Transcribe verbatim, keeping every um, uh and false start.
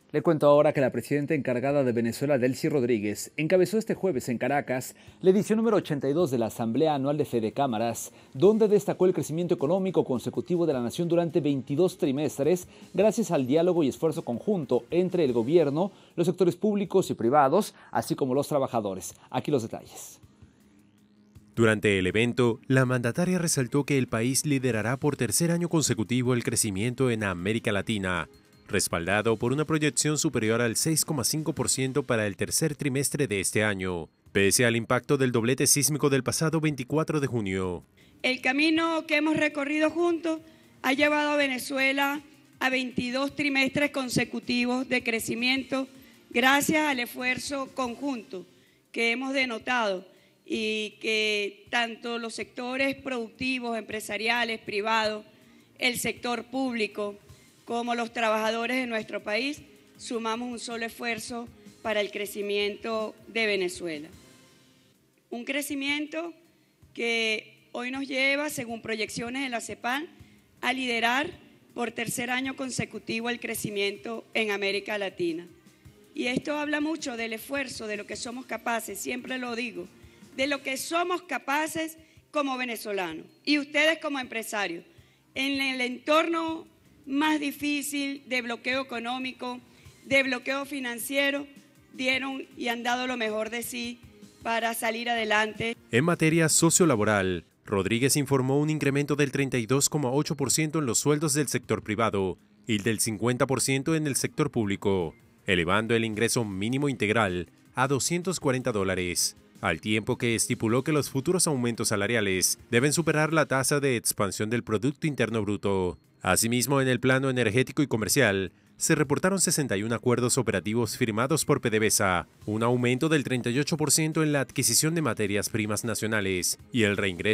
Le cuento ahora que la presidenta encargada de Venezuela, Delcy Rodríguez, encabezó este jueves en Caracas la edición número ochenta y dos de la Asamblea Anual de Fede Cámaras, donde destacó el crecimiento económico consecutivo de la nación durante veintidós trimestres, gracias al diálogo y esfuerzo conjunto entre el gobierno, los sectores públicos y privados, así como los trabajadores. Aquí los detalles. Durante el evento, la mandataria resaltó que el país liderará por tercer año consecutivo el crecimiento en América Latina, respaldado por una proyección superior al seis coma cinco por ciento para el tercer trimestre de este año, pese al impacto del doblete sísmico del pasado veinticuatro de junio. El camino que hemos recorrido juntos ha llevado a Venezuela a veintidós trimestres consecutivos de crecimiento gracias al esfuerzo conjunto que hemos denotado y que tanto los sectores productivos, empresariales, privados, el sector público, como los trabajadores de nuestro país, sumamos un solo esfuerzo para el crecimiento de Venezuela. Un crecimiento que hoy nos lleva, según proyecciones de la CEPAL, a liderar por tercer año consecutivo el crecimiento en América Latina. Y esto habla mucho del esfuerzo, de lo que somos capaces, siempre lo digo, de lo que somos capaces como venezolanos y ustedes como empresarios, en el entorno más difícil de bloqueo económico, de bloqueo financiero, dieron y han dado lo mejor de sí para salir adelante. En materia sociolaboral, Rodríguez informó un incremento del treinta y dos coma ocho por ciento en los sueldos del sector privado y del cincuenta por ciento en el sector público, elevando el ingreso mínimo integral a doscientos cuarenta dólares, al tiempo que estipuló que los futuros aumentos salariales deben superar la tasa de expansión del Producto Interno Bruto. Asimismo, en el plano energético y comercial, se reportaron sesenta y un acuerdos operativos firmados por PDVSA, un aumento del treinta y ocho por ciento en la adquisición de materias primas nacionales y el reingreso